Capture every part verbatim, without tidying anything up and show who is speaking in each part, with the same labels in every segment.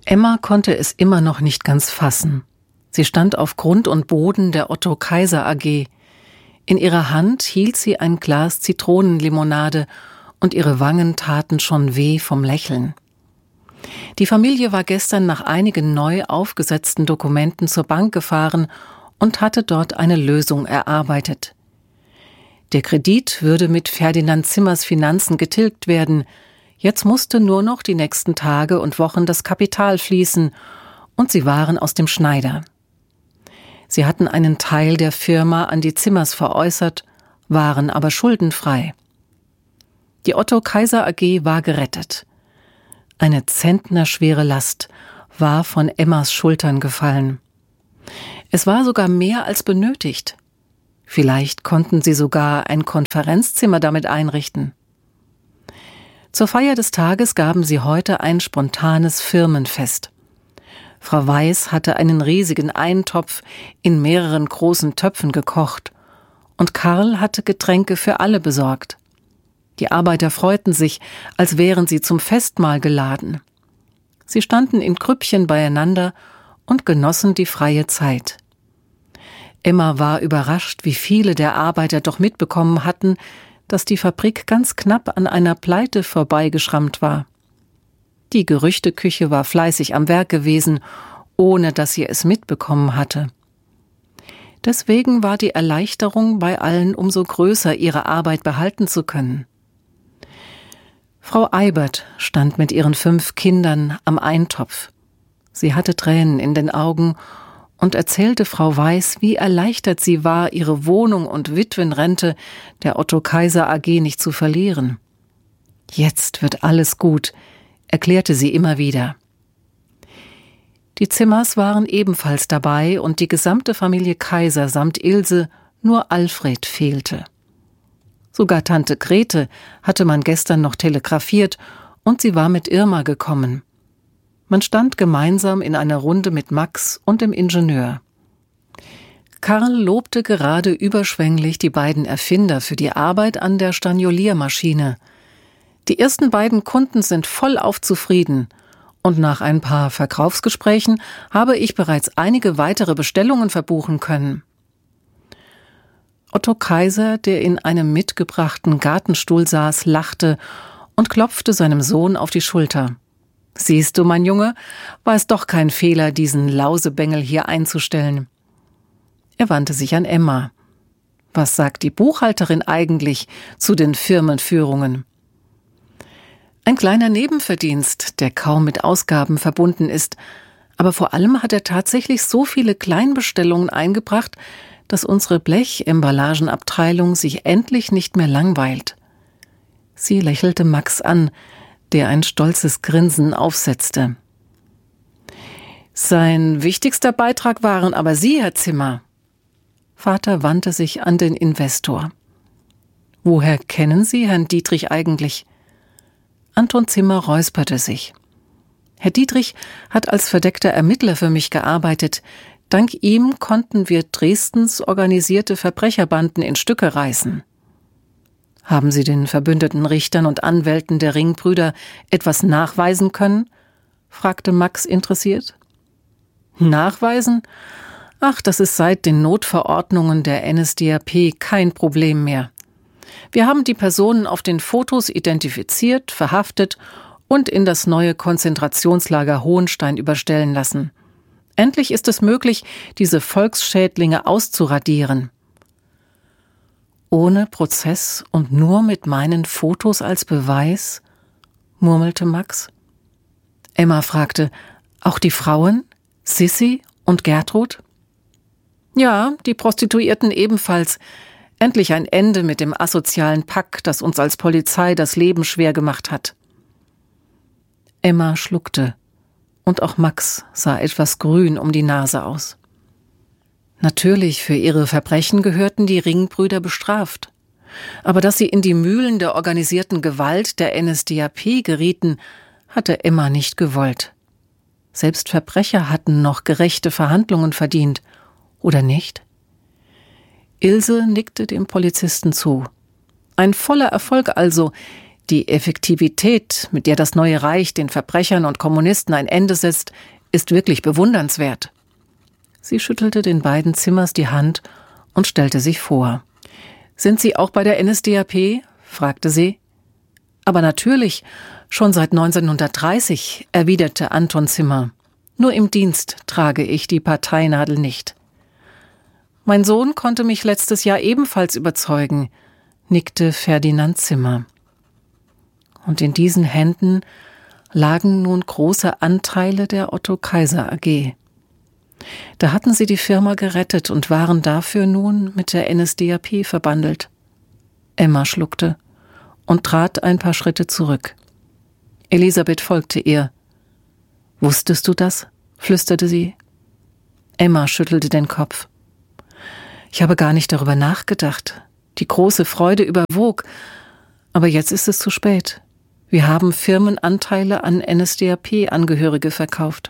Speaker 1: Emma konnte es immer noch nicht ganz fassen. Sie stand auf Grund und Boden der Otto Kaiser A G. In ihrer Hand hielt sie ein Glas Zitronenlimonade und ihre Wangen taten schon weh vom Lächeln. Die Familie war gestern nach einigen neu aufgesetzten Dokumenten zur Bank gefahren und hatte dort eine Lösung erarbeitet. Der Kredit würde mit Ferdinand Zimmers Finanzen getilgt werden. Jetzt musste nur noch die nächsten Tage und Wochen das Kapital fließen und sie waren aus dem Schneider. Sie hatten einen Teil der Firma an die Zimmers veräußert, waren aber schuldenfrei. Die Otto Kaiser A G war gerettet. Eine zentnerschwere Last war von Emmas Schultern gefallen. Es war sogar mehr als benötigt. Vielleicht konnten sie sogar ein Konferenzzimmer damit einrichten. Zur Feier des Tages gaben sie heute ein spontanes Firmenfest. Frau Weiß hatte einen riesigen Eintopf in mehreren großen Töpfen gekocht und Karl hatte Getränke für alle besorgt. Die Arbeiter freuten sich, als wären sie zum Festmahl geladen. Sie standen in Grüppchen beieinander und genossen die freie Zeit. Emma war überrascht, wie viele der Arbeiter doch mitbekommen hatten, dass die Fabrik ganz knapp an einer Pleite vorbeigeschrammt war. Die Gerüchteküche war fleißig am Werk gewesen, ohne dass sie es mitbekommen hatte. Deswegen war die Erleichterung bei allen umso größer, ihre Arbeit behalten zu können. Frau Eibert stand mit ihren fünf Kindern am Eintopf. Sie hatte Tränen in den Augen und erzählte Frau Weiß, wie erleichtert sie war, ihre Wohnung und Witwenrente der Otto Kaiser A G nicht zu verlieren. Jetzt wird alles gut, erklärte sie immer wieder. Die Zimmers waren ebenfalls dabei und die gesamte Familie Kaiser samt Ilse, nur Alfred fehlte. Sogar Tante Grete hatte man gestern noch telegrafiert und sie war mit Irma gekommen. Man stand gemeinsam in einer Runde mit Max und dem Ingenieur. Karl lobte gerade überschwänglich die beiden Erfinder für die Arbeit an der Stanioliermaschine. Die ersten beiden Kunden sind vollauf zufrieden und nach ein paar Verkaufsgesprächen habe ich bereits einige weitere Bestellungen verbuchen können. Otto Kaiser, der in einem mitgebrachten Gartenstuhl saß, lachte und klopfte seinem Sohn auf die Schulter. »Siehst du, mein Junge, war es doch kein Fehler, diesen Lausebengel hier einzustellen.« Er wandte sich an Emma. »Was sagt die Buchhalterin eigentlich zu den Firmenführungen?« Ein kleiner Nebenverdienst, der kaum mit Ausgaben verbunden ist, aber vor allem hat er tatsächlich so viele Kleinbestellungen eingebracht, dass unsere Blechemballagenabteilung sich endlich nicht mehr langweilt. Sie lächelte Max an, der ein stolzes Grinsen aufsetzte. »Sein wichtigster Beitrag waren aber Sie, Herr Zimmer.« Vater wandte sich an den Investor. »Woher kennen Sie Herrn Dietrich eigentlich?« Anton Zimmer räusperte sich. »Herr Dietrich hat als verdeckter Ermittler für mich gearbeitet. Dank ihm konnten wir Dresdens organisierte Verbrecherbanden in Stücke reißen.« »Haben Sie den verbündeten Richtern und Anwälten der Ringbrüder etwas nachweisen können?« fragte Max interessiert. »Nachweisen? Ach, das ist seit den Notverordnungen der N S D A P kein Problem mehr. Wir haben die Personen auf den Fotos identifiziert, verhaftet und in das neue Konzentrationslager Hohenstein überstellen lassen. Endlich ist es möglich, diese Volksschädlinge auszuradieren.« »Ohne Prozess und nur mit meinen Fotos als Beweis?« murmelte Max. Emma fragte, »Auch die Frauen? Sissi und Gertrud?« »Ja, die Prostituierten ebenfalls. Endlich ein Ende mit dem asozialen Pack, das uns als Polizei das Leben schwer gemacht hat.« Emma schluckte, und auch Max sah etwas grün um die Nase aus. Natürlich, für ihre Verbrechen gehörten die Ringbrüder bestraft. Aber dass sie in die Mühlen der organisierten Gewalt der N S D A P gerieten, hatte Emma nicht gewollt. Selbst Verbrecher hatten noch gerechte Verhandlungen verdient, oder nicht? Ilse nickte dem Polizisten zu. Ein voller Erfolg also. Die Effektivität, mit der das neue Reich den Verbrechern und Kommunisten ein Ende setzt, ist wirklich bewundernswert. Sie schüttelte den beiden Zimmers die Hand und stellte sich vor. »Sind Sie auch bei der N S D A P?« fragte sie. »Aber natürlich, schon seit neunzehnhundertdreißig«, erwiderte Anton Zimmer. »Nur im Dienst trage ich die Parteinadel nicht.« »Mein Sohn konnte mich letztes Jahr ebenfalls überzeugen«, nickte Ferdinand Zimmer. Und in diesen Händen lagen nun große Anteile der Otto Kaiser A G. Da hatten sie die Firma gerettet und waren dafür nun mit der N S D A P verbandelt. Emma schluckte und trat ein paar Schritte zurück. Elisabeth folgte ihr. »Wusstest du das?« flüsterte sie. Emma schüttelte den Kopf. »Ich habe gar nicht darüber nachgedacht. Die große Freude überwog. Aber jetzt ist es zu spät. Wir haben Firmenanteile an N S D A P-Angehörige verkauft.«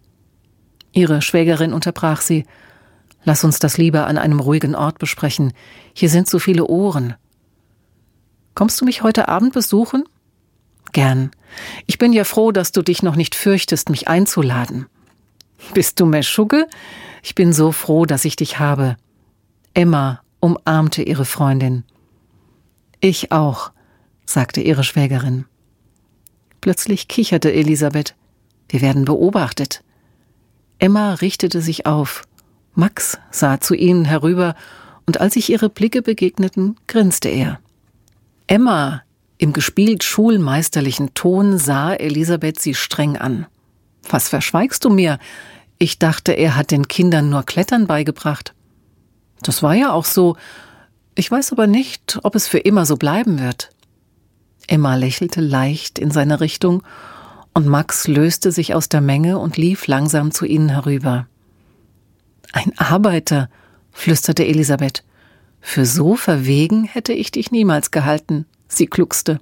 Speaker 1: Ihre Schwägerin unterbrach sie. »Lass uns das lieber an einem ruhigen Ort besprechen. Hier sind so viele Ohren.« »Kommst du mich heute Abend besuchen?« »Gern. Ich bin ja froh, dass du dich noch nicht fürchtest, mich einzuladen.« »Bist du Meschugge? Ich bin so froh, dass ich dich habe.« Emma umarmte ihre Freundin. »Ich auch«, sagte ihre Schwägerin. Plötzlich kicherte Elisabeth. »Wir werden beobachtet.« Emma richtete sich auf. Max sah zu ihnen herüber, und als sich ihre Blicke begegneten, grinste er. »Emma«, im gespielt schulmeisterlichen Ton sah Elisabeth sie streng an. »Was verschweigst du mir? Ich dachte, er hat den Kindern nur Klettern beigebracht.« »Das war ja auch so. Ich weiß aber nicht, ob es für immer so bleiben wird.« Emma lächelte leicht in seine Richtung, und Max löste sich aus der Menge und lief langsam zu ihnen herüber. »Ein Arbeiter«, flüsterte Elisabeth. »Für so verwegen hätte ich dich niemals gehalten«, sie gluckste.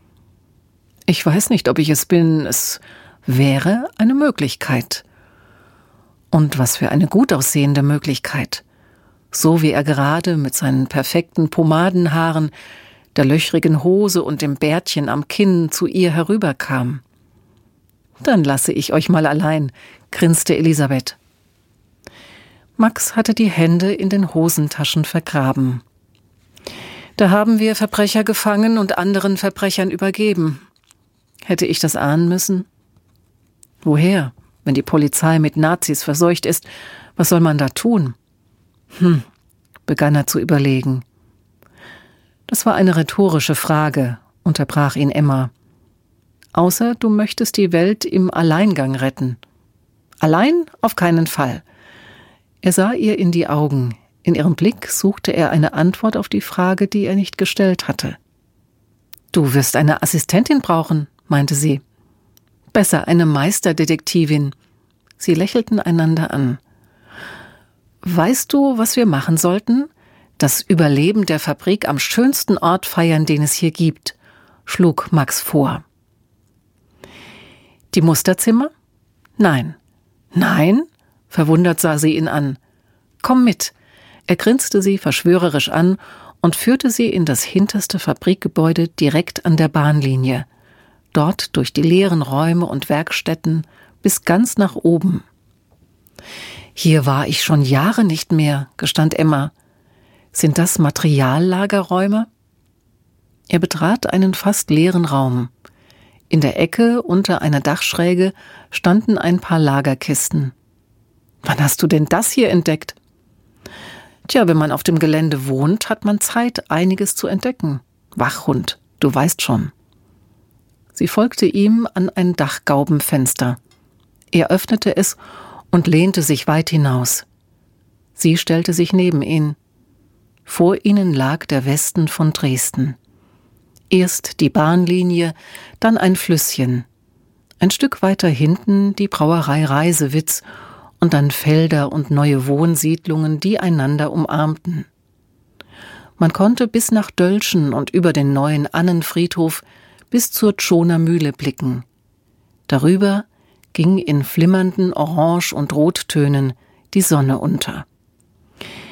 Speaker 1: »Ich weiß nicht, ob ich es bin. Es wäre eine Möglichkeit.« Und was für eine gut aussehende Möglichkeit. So wie er gerade mit seinen perfekten Pomadenhaaren, der löchrigen Hose und dem Bärtchen am Kinn zu ihr herüberkam. »Dann lasse ich euch mal allein«, grinste Elisabeth. Max hatte die Hände in den Hosentaschen vergraben. »Da haben wir Verbrecher gefangen und anderen Verbrechern übergeben. Hätte ich das ahnen müssen?« »Woher? Wenn die Polizei mit Nazis verseucht ist, was soll man da tun?« »Hm«, begann er zu überlegen. »Das war eine rhetorische Frage«, unterbrach ihn Emma. »Außer du möchtest die Welt im Alleingang retten.« »Allein? Auf keinen Fall.« Er sah ihr in die Augen. In ihrem Blick suchte er eine Antwort auf die Frage, die er nicht gestellt hatte. »Du wirst eine Assistentin brauchen«, meinte sie. »Besser eine Meisterdetektivin.« Sie lächelten einander an. »Weißt du, was wir machen sollten? Das Überleben der Fabrik am schönsten Ort feiern, den es hier gibt«, schlug Max vor. »Die Musterzimmer?« »Nein.« »Nein?« Verwundert sah sie ihn an. »Komm mit.« Er grinste sie verschwörerisch an und führte sie in das hinterste Fabrikgebäude direkt an der Bahnlinie. Dort durch die leeren Räume und Werkstätten bis ganz nach oben. »Hier war ich schon Jahre nicht mehr«, gestand Emma. »Sind das Materiallagerräume?« Er betrat einen fast leeren Raum. In der Ecke unter einer Dachschräge standen ein paar Lagerkisten. »Wann hast du denn das hier entdeckt?« »Tja, wenn man auf dem Gelände wohnt, hat man Zeit, einiges zu entdecken. Wachhund, du weißt schon.« Sie folgte ihm an ein Dachgaubenfenster. Er öffnete es und lehnte sich weit hinaus. Sie stellte sich neben ihn. Vor ihnen lag der Westen von Dresden. Erst die Bahnlinie, dann ein Flüsschen. Ein Stück weiter hinten die Brauerei Reisewitz und dann Felder und neue Wohnsiedlungen, die einander umarmten. Man konnte bis nach Dölschen und über den neuen Annenfriedhof bis zur Tschoner Mühle blicken. Darüber ging in flimmernden Orange- und Rottönen die Sonne unter.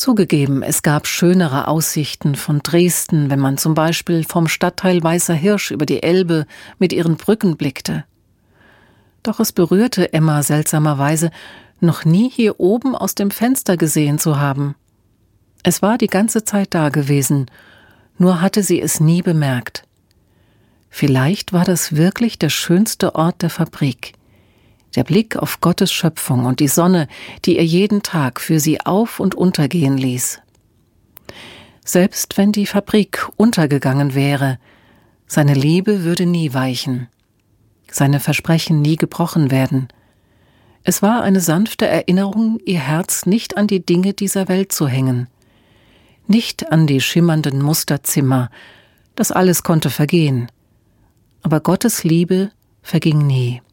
Speaker 1: Zugegeben, es gab schönere Aussichten von Dresden, wenn man zum Beispiel vom Stadtteil Weißer Hirsch über die Elbe mit ihren Brücken blickte. Doch es berührte Emma seltsamerweise, noch nie hier oben aus dem Fenster gesehen zu haben. Es war die ganze Zeit da gewesen, nur hatte sie es nie bemerkt. Vielleicht war das wirklich der schönste Ort der Fabrik. Der Blick auf Gottes Schöpfung und die Sonne, die er jeden Tag für sie auf- und untergehen ließ. Selbst wenn die Fabrik untergegangen wäre, seine Liebe würde nie weichen, seine Versprechen nie gebrochen werden. Es war eine sanfte Erinnerung, ihr Herz nicht an die Dinge dieser Welt zu hängen, nicht an die schimmernden Musterzimmer, das alles konnte vergehen, aber Gottes Liebe verging nie.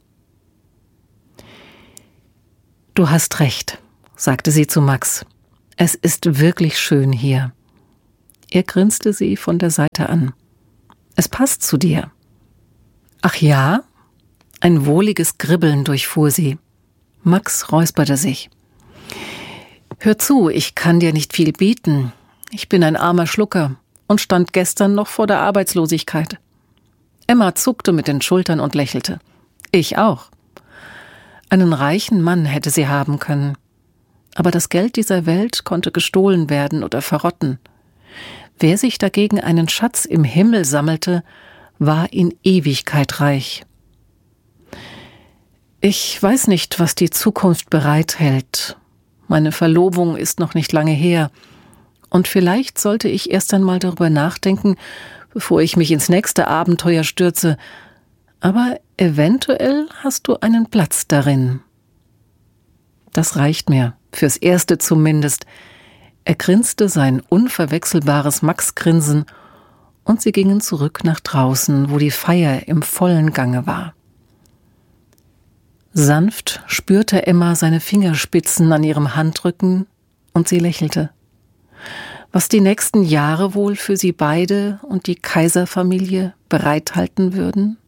Speaker 1: »Du hast recht«, sagte sie zu Max. »Es ist wirklich schön hier.« Er grinste sie von der Seite an. »Es passt zu dir.« »Ach ja?« Ein wohliges Kribbeln durchfuhr sie. Max räusperte sich. »Hör zu, ich kann dir nicht viel bieten. Ich bin ein armer Schlucker und stand gestern noch vor der Arbeitslosigkeit.« Emma zuckte mit den Schultern und lächelte. »Ich auch.« Einen reichen Mann hätte sie haben können. Aber das Geld dieser Welt konnte gestohlen werden oder verrotten. Wer sich dagegen einen Schatz im Himmel sammelte, war in Ewigkeit reich. Ich weiß nicht, was die Zukunft bereithält. Meine Verlobung ist noch nicht lange her. Und vielleicht sollte ich erst einmal darüber nachdenken, bevor ich mich ins nächste Abenteuer stürze. Aber eventuell hast du einen Platz darin. Das reicht mir, fürs Erste zumindest. Er grinste sein unverwechselbares Max-Grinsen und sie gingen zurück nach draußen, wo die Feier im vollen Gange war. Sanft spürte Emma seine Fingerspitzen an ihrem Handrücken und sie lächelte. Was die nächsten Jahre wohl für sie beide und die Kaiserfamilie bereithalten würden?